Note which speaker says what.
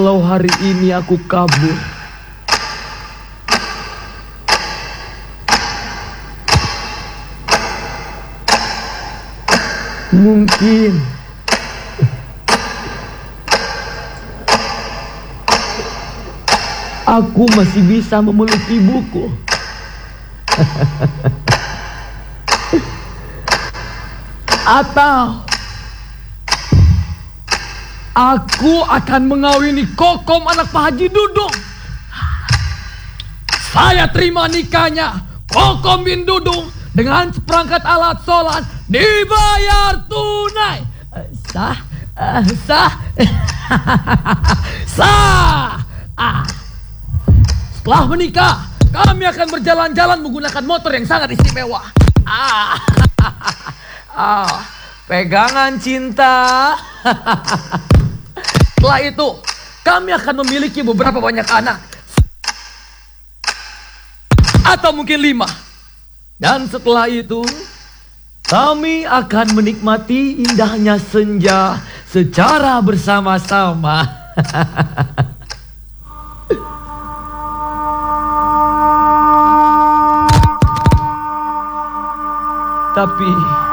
Speaker 1: Kalau hari ini aku kabur, mungkin aku masih bisa memeluk ibuku. Atau aku akan mengawini Kokom anak Pak Haji Dudung. Saya terima nikahnya Kokom bin Dudung dengan seperangkat alat sholat dibayar tunai. Sah. Setelah menikah, kami akan berjalan-jalan menggunakan motor yang sangat istimewa. Pegangan cinta. Setelah itu, kami akan memiliki beberapa banyak anak. Atau mungkin 5. Dan setelah itu, kami akan menikmati indahnya senja secara bersama-sama. Tapi